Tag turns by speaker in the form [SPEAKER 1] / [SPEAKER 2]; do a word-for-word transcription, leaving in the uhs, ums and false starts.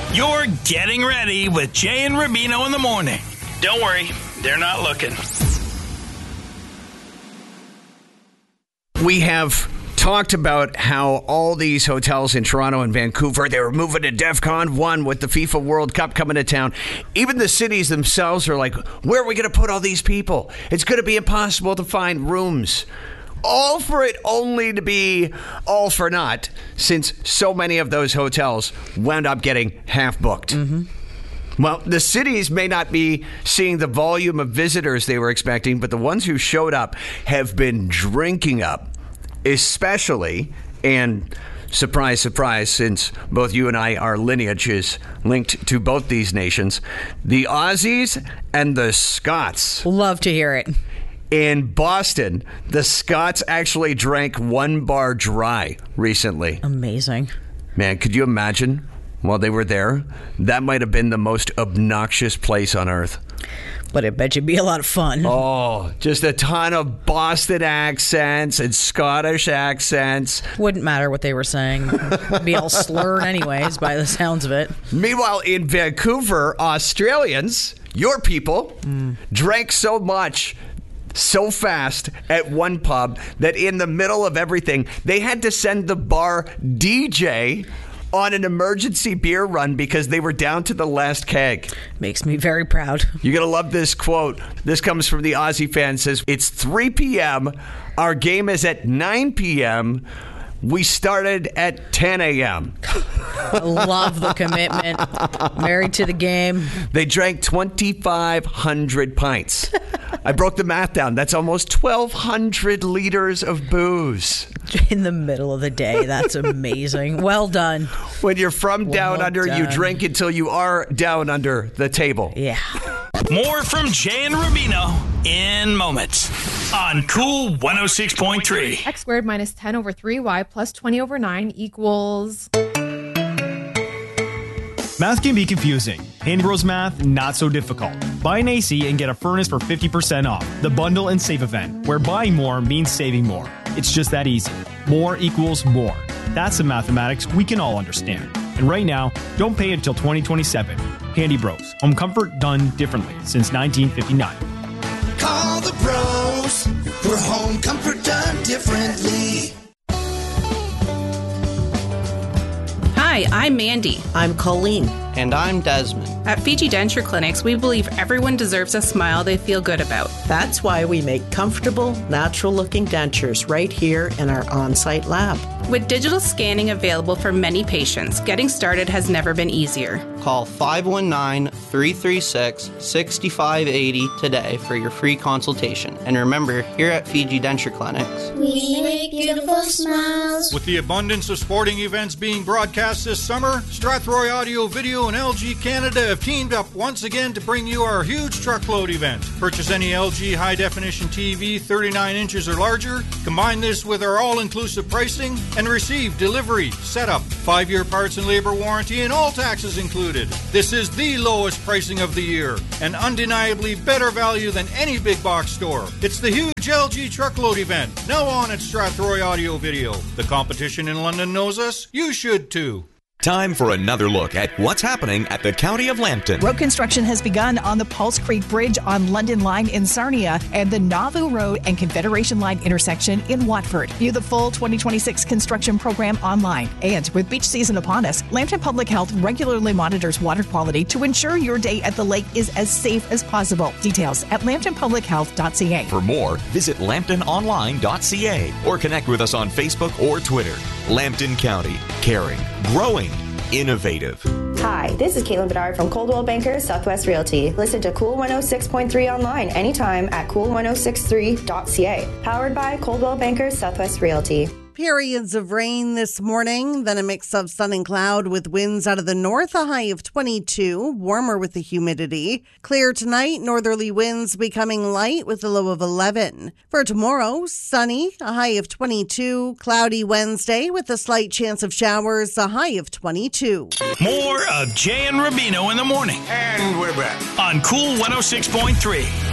[SPEAKER 1] You're getting ready with Jay and Rubino in the morning. Don't worry, they're not looking.
[SPEAKER 2] We have talked about how all these hotels in Toronto and Vancouver, they were moving to DEFCON one with the FIFA World Cup coming to town. Even the cities themselves are like, where are we going to put all these people? It's going to be impossible to find rooms. All for it only to be all for naught, since so many of those hotels wound up getting half booked. Mm-hmm. Well, the cities may not be seeing the volume of visitors they were expecting, but the ones who showed up have been drinking up, especially, and surprise, surprise, since both you and I, our lineage is linked to both these nations, the Aussies and the Scots.
[SPEAKER 3] Love to hear it.
[SPEAKER 2] In Boston, the Scots actually drank one bar dry recently.
[SPEAKER 3] Amazing.
[SPEAKER 2] Man, could you imagine while they were there? That might have been the most obnoxious place on earth.
[SPEAKER 3] But I bet you'd be a lot of fun.
[SPEAKER 2] Oh, just a ton of Boston accents and Scottish accents.
[SPEAKER 3] Wouldn't matter what they were saying. It'd be all slurred anyways by the sounds of it.
[SPEAKER 2] Meanwhile, in Vancouver, Australians, your people, mm. drank so much so fast at one pub that in the middle of everything, they had to send the bar D J on an emergency beer run because they were down to the last keg.
[SPEAKER 3] Makes me very proud.
[SPEAKER 2] You're going to love this quote. This comes from the Aussie fan. It says, it's three p.m. Our game is at nine p.m. We started at ten a.m.
[SPEAKER 3] I love the commitment. Married to the game.
[SPEAKER 2] They drank twenty-five hundred pints. I broke the math down. That's almost twelve hundred liters of booze.
[SPEAKER 3] In the middle of the day. That's amazing. Well done.
[SPEAKER 2] When you're from
[SPEAKER 3] well
[SPEAKER 2] down under,
[SPEAKER 3] done.
[SPEAKER 2] You drink until you are down under the table.
[SPEAKER 3] Yeah.
[SPEAKER 1] More from Jay and Rubino in moments on Cool one oh six point three.
[SPEAKER 4] X squared minus ten over three y plus twenty over nine equals...
[SPEAKER 5] Math can be confusing. Handy Bros Math, not so difficult. Buy an A C and get a furnace for fifty percent off. The Bundle and Save event, where buying more means saving more. It's just that easy. More equals more. That's the mathematics we can all understand. And right now, don't pay until twenty twenty-seven. Handy Bros. Home comfort done differently since nineteen fifty-nine.
[SPEAKER 6] Call the pros for home comfort done differently.
[SPEAKER 7] Hi, I'm Mandy.
[SPEAKER 8] I'm Colleen.
[SPEAKER 9] And I'm Desmond.
[SPEAKER 7] At Fiji Denture Clinics, we believe everyone deserves a smile they feel good about.
[SPEAKER 8] That's why we make comfortable, natural-looking dentures right here in our on-site lab.
[SPEAKER 7] With digital scanning available for many patients, getting started has never been easier.
[SPEAKER 9] Call five one nine, three three six, six five eight zero today for your free consultation. And remember, here at Fiji Denture Clinics,
[SPEAKER 10] we make beautiful smiles.
[SPEAKER 11] With the abundance of sporting events being broadcast this summer, Strathroy Audio Video and L G Canada have teamed up once again to bring you our huge truckload event. Purchase any L G high-definition T V thirty-nine inches or larger, combine this with our all-inclusive pricing, and receive delivery, setup, five-year parts and labor warranty, and all taxes included. This is the lowest pricing of the year, and undeniably better value than any big box store. It's the huge L G truckload event, now on at Strathroy Audio Video. The competition in London knows us. You should too.
[SPEAKER 12] Time for another look at what's happening at the County of Lambton.
[SPEAKER 13] Road construction has begun on the Pulse Creek Bridge on London Line in Sarnia and the Nauvoo Road and Confederation Line intersection in Watford. View the full twenty twenty-six construction program online. And with beach season upon us, Lambton Public Health regularly monitors water quality to ensure your day at the lake is as safe as possible. Details at lambton public health dot c a.
[SPEAKER 12] For more, visit lambton online dot c a or connect with us on Facebook or Twitter. Lambton County, caring, growing, innovative.
[SPEAKER 14] Hi, this is Caitlin Bedard from Coldwell Banker Southwest Realty. Listen to Cool one oh six point three online anytime at cool ten sixty-three dot c a. Powered by Coldwell Banker Southwest Realty.
[SPEAKER 15] Periods of rain this morning, then a mix of sun and cloud with winds out of the north, a high of twenty-two, warmer with the humidity. Clear tonight, northerly winds becoming light with a low of eleven. For tomorrow, sunny, a high of twenty-two, cloudy Wednesday with a slight chance of showers, a high of twenty-two.
[SPEAKER 1] More of Jay and Rubino in the morning.
[SPEAKER 6] And we're back
[SPEAKER 1] on Cool one oh six point three.